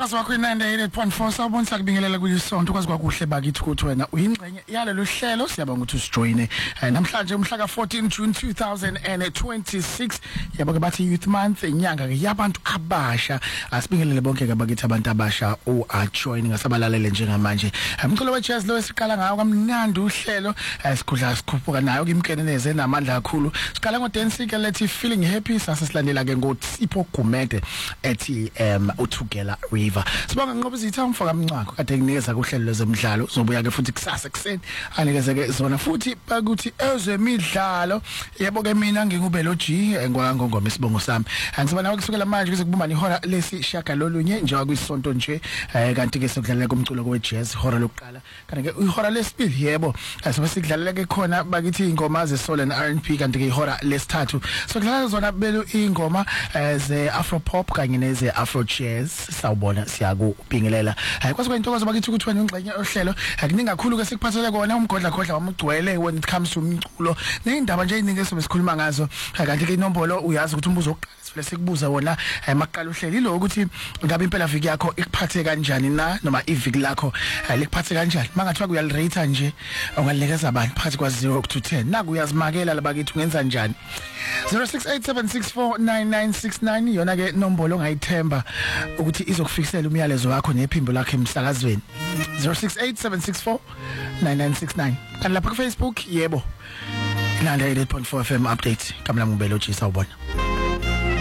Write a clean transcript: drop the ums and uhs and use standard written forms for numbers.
umsakazo wakho 98.4 sawubonisa kubingelela kuyisonto kwazi kwakuhle bakithi ukuthi wena uyingxenye yalelo hlelo siyabonga ukuthi usijoine namhlanje umhla ka14 June 2026 yabo ke bathi youth month inyanga ke yabantu abasha asibingelele bonke ke bakithi abantu abasha join ngasabalalele njengamanje umculo wejazz lo esiqala ngayo kamnandi uhlelo sikhudla sikhuphuka nayo kimkeneneze namandla kakhulu siqala ngoDance ke lethi feeling happy sasilandela ke ngoTsipho Gumede ethi uthugela river sibonga ngoba izitha umfoka mncwako kade kunikeza kuhlelo lezemidlalo uzobuya ke futhi kusasa ekseni anikeze ke zona futhi bakuthi ezemidlalo yebo ke mina ngingubelo G ngwangongoma isibongo sami ngizoba nawe kusukela manje kuze kubumba ihora lesishaka lolunye njengoba kuyisonto nje kanti ke sokudlalela komculo we jazz ihora lokuqala kanti ke ihora lesibili yebo sobe sikudlalela ke khona bakithi ingoma ze soul and R&B kanti ke ihora lesithathu sokudlalela zona belo ingoma ze afro pop kanye neze afro jazz sawubona siyakubingelela kwazi kwintokozo bakithi ukuthi wena ingxenye ohlelo akuningi kakhulu ke sikuphathele kona umgodla khodla wamugcwele when it comes to umculo nezindaba nje iningi esobe sikhuluma ngazo kanti ke inombolo uyazi ukuthi umbuzo oqala sifule sikubuza wona maqala uhleli lo ukuthi ngabe impela viki yakho ikuphathe kanjani na noma iviki lakho likuphathe kanjani mangathiwa kuyalirate nje ungalikeza abantu phakathi kwa 0 to 10 naku uyazimakela labakithi ungenza njani 0687649969 yona ke nombolo ongayithemba ukuthi izokufikisela umyalezo wakho nephimbo lakho emsakazweni 0687649969 kanti lapha ku Facebook yebo 98.4 FM update kamla ngubelo G sawubona